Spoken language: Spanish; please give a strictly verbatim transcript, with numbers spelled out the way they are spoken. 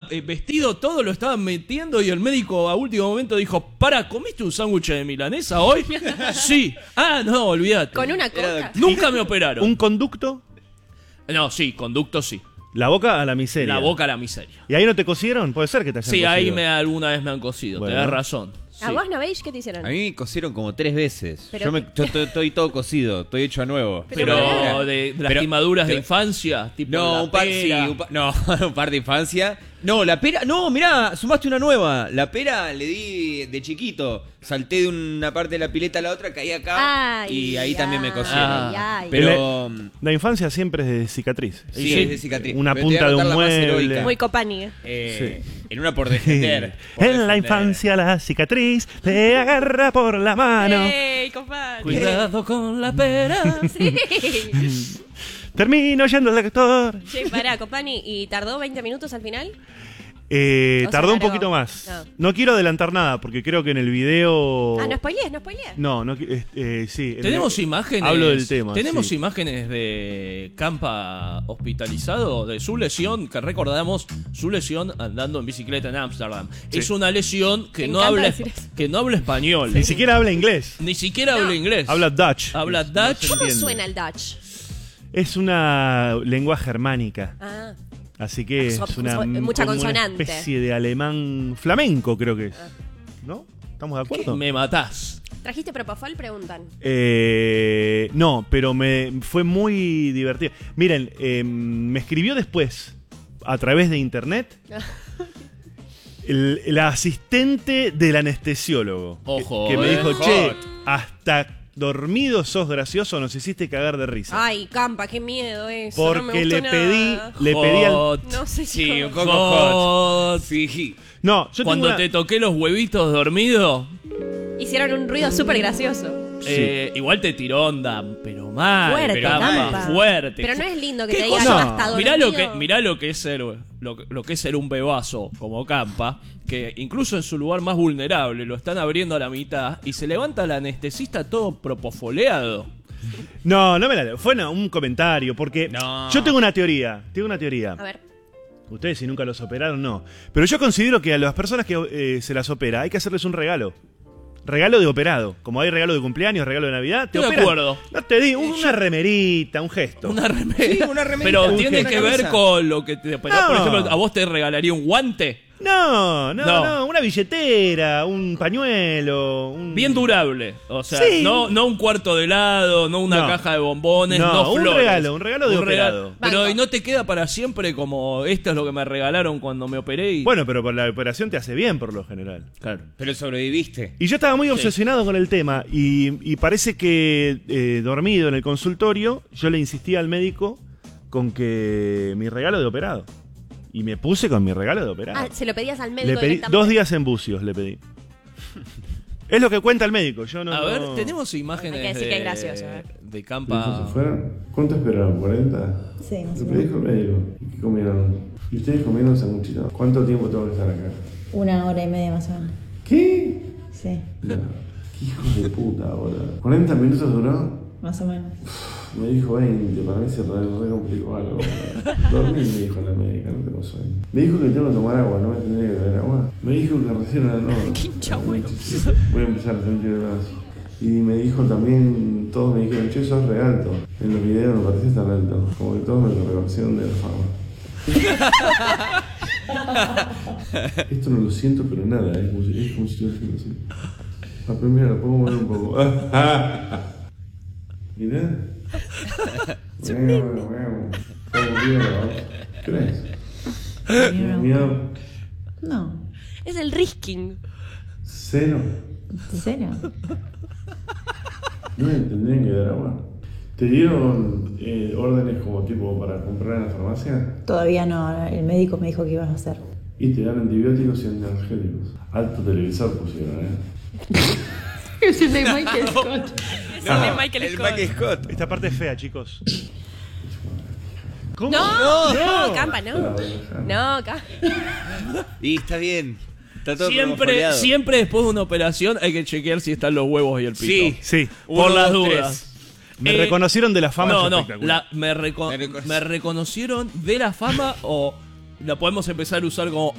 eh, vestido, todo lo estaban metiendo y el médico a último momento dijo, para, ¿comiste un sándwich de milanesa hoy? Sí. Ah, no, olvídate. Con una coca. Nunca me operaron. ¿Un conducto? No, sí, conducto sí. La boca a la miseria. La boca a la miseria. ¿Y ahí no te cosieron? Puede ser que te hayan Sí, cosido. ahí me, alguna vez me han cosido, Bueno. tenés razón. ¿A Sí. vos, Novage, qué te hicieron? A mí me cosieron como tres veces. Pero Yo, me, qué- yo to- estoy todo cosido, estoy hecho a nuevo. Pero Pero- de, de pero- lastimaduras de pero- infancia, tipo No, la un par, sí, pera. un par- no, un par de infancia. No, la pera, no, mirá, sumaste una nueva. La pera le di de chiquito. Salté de una parte de la pileta a la otra, caí acá Ay, y ahí también me ay, cosieron. ay, ay. Pero La infancia siempre es de cicatriz. sí, Sí. es de cicatriz. Una Pero te voy a punta de un contar la más mueble. heroica. Muy copani. Eh, En una por defender. por En la defender. infancia la cicatriz te agarra por la mano. ¡Ey, compadre! Cuidado con la pera. Sí. Termino yendo al doctor. Che, pará, Copani, ¿y tardó veinte minutos al final? Eh, O sea, tardó un largo. poquito más. No. No quiero adelantar nada porque creo que en el video. Ah, no spoilees, no spoilees. No, no, qui- eh, eh, sí. en Tenemos el- imágenes. Hablo del tema. Tenemos sí. imágenes de Campa hospitalizado, de su lesión, que recordamos su lesión andando en bicicleta en Ámsterdam. Es una lesión que Me no, encanta habla, decir eso. que no habla español. Ni siquiera habla inglés. Ni siquiera No. habla inglés. Habla Dutch. Habla Dutch. ¿Cómo entiende. suena el Dutch? Es una lengua germánica. Ah, Así que So- es una, so- mucha como una consonante. especie de alemán flamenco, creo que es. ¿No? ¿Estamos de acuerdo? Me matás. ¿trajiste Propofol? Preguntan. Eh, no, pero me fue muy divertido. Miren, eh, me escribió después, a través de internet, el, el asistente del anestesiólogo. que- Ojo, que, me eh. dijo, Hot. che, hasta dormido sos gracioso, nos hiciste cagar de risa. Ay, Campa, qué miedo eso. no me Porque gustó le pedí, nada. le pedí al... Hot. No sé si. Sí, un Hot. poco hot. Hot. Sí. No, yo tengo Cuando una- te toqué los huevitos dormido, Hicieron un ruido súper gracioso. eh, igual te tiró onda, pero mal. Fuerte, Campa, Campa. fuerte. Pero no es lindo que ¿Qué te digan cosa? hasta dormido. Mirá lo que, mirá lo que es ser lo, que- lo que es ser un bebazo como Campa, que incluso en su lugar más vulnerable lo están abriendo a la mitad y se levanta el anestesista todo propofoleado. No, no me la... Fue no, un comentario, porque No. yo tengo una teoría, tengo una teoría. A ver. Ustedes si nunca los operaron, no. Pero yo considero que a las personas que eh, se las opera hay que hacerles un regalo. Regalo de operado. Como hay regalo de cumpleaños, regalo de Navidad, te Estoy de operan. acuerdo. No te digo, una remerita, un gesto. Una remera. Sí, una remerita. Pero Un tiene gesto. que Una ver camisa. con lo que te. Pero, No. por ejemplo, ¿a vos te regalaría un guante? No, no, no, No. una billetera, un pañuelo, un... Bien durable. O sea, Sí. no, no un cuarto de helado, no una No. caja de bombones, no, No, un flores. regalo, un regalo de operado. Pero Banco. y no te queda para siempre como esto es lo que me regalaron cuando me operé y. Bueno, pero por la operación te hace bien por lo general. Claro. Pero sobreviviste. Y yo estaba muy obsesionado con el tema y, y parece que eh, dormido en el consultorio, yo le insistí al médico con que mi regalo de operado. Y me puse con mi regalo de operado. Ah, se lo pedías al médico le pedí directamente. dos días en bucios, le pedí. Es lo que cuenta el médico. Yo no. A ver, no- tenemos imágenes Hay que decir de, que es gracioso, ¿eh? de ¿Cuántos Campa. se fueron? ¿Cuánto esperaron? ¿cuarenta? Sí, más o Lo que dijo el médico. ¿Y qué comieron? ¿Y ustedes comieron sanguchito? ¿Cuánto tiempo tengo que estar acá? Una hora y media más o menos. ¿Qué? Sí, No. ¿Qué hijos de puta ahora? ¿cuarenta minutos duró? más o menos. Me dijo veinte, para mí se re, re complicó algo. Dormí, me dijo la médica, no tengo sueño. Me dijo que tengo que tomar agua, no me tendría que beber agua. Me dijo que recién era no. hincha bueno. Voy a empezar a sentir el brazo. Y me dijo también, todos me dijeron, che, sos re alto. En los videos no parecías tan alto. Como que todos me lo reconocieron de la fama. Esto no lo siento, pero nada, es como si, es como si estuviera haciendo así. Ah, pero mira, lo puedo mover un poco. Mirá. ¿Qué es? Miau. No, Es el risking. Cero. ¿en serio? No me tendrían que dar agua. ¿Te dieron eh, órdenes como tipo para comprar en la farmacia? Todavía no, el médico me dijo que ibas a hacer. Y te dan antibióticos y analgésicos. Alto televisor pusieron, ¿eh? Es el de Michael Scott. Es el de Michael El Scott. Mike Scott. Esta parte es fea, chicos. ¿Cómo? No, no, Campa, no. Claro, No, Campa. Y está bien. Está todo Siempre, propofoleado. siempre después de una operación hay que chequear si están los huevos y el pito. Sí. Sí. Uno, Por las dos, dudas. Me Eh, reconocieron de la fama. No, es no. espectacular. La, me, reco- Me recono- me reconocieron de la fama o la podemos empezar a usar como